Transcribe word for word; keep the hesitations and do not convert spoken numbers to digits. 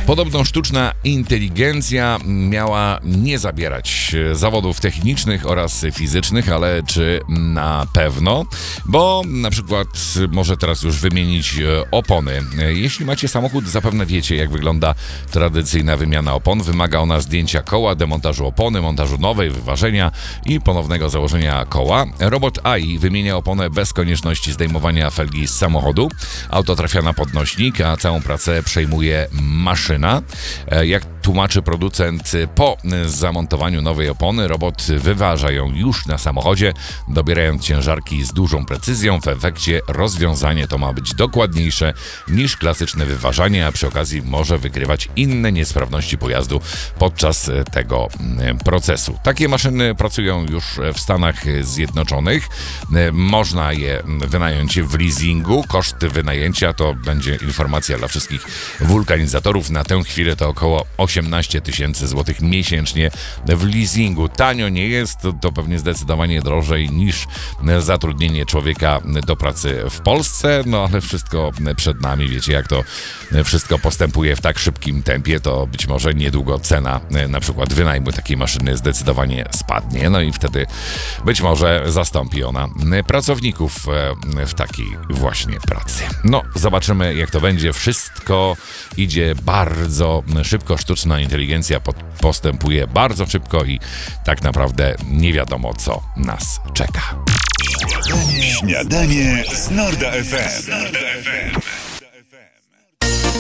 Podobno sztuczna inteligencja miała nie zabierać zawodów technicznych oraz fizycznych, ale czy na pewno? Bo na przykład może teraz już wymienić opony. Jeśli macie samochód, zapewne wiecie, jak wygląda tradycyjna wymiana opon. Wymaga ona zdjęcia koła, demontażu opony, montażu nowej, wyważenia i ponownego założenia koła. Robot A I wymienia oponę bez konieczności zdejmowania felgi z samochodu. Auto trafia na podnośnik, a całą pracę przejmuje maszyna. Jak tłumaczy producent, po zamontowaniu nowej opony robot wyważa ją już na samochodzie, dobierając ciężarki z dużą precyzją. W efekcie rozwiązanie to ma być dokładniejsze niż klasyczne wyważanie, a przy okazji może wykrywać inne niesprawności pojazdu podczas tego procesu. Takie maszyny pracują już w Stanach Zjednoczonych. Można je wynająć w leasingu. Koszt wynajęcia to będzie informacja dla wszystkich wulkanizatorów. Na tę chwilę to około osiemnaście tysięcy złotych miesięcznie w leasingu. Tanio nie jest, to, to pewnie zdecydowanie drożej niż zatrudnienie człowieka do pracy w Polsce, no ale wszystko przed nami, wiecie jak to wszystko postępuje w tak szybkim tempie, to być może niedługo cena na przykład wynajmu takiej maszyny zdecydowanie spadnie, no i wtedy być może zastąpi ona pracowników w takiej właśnie pracy. No, zobaczymy jak to będzie. Wszystko idzie bardzo szybko, sztuczna inteligencja postępuje bardzo szybko i tak naprawdę nie wiadomo co nas czeka. Śniadanie z Norda F M.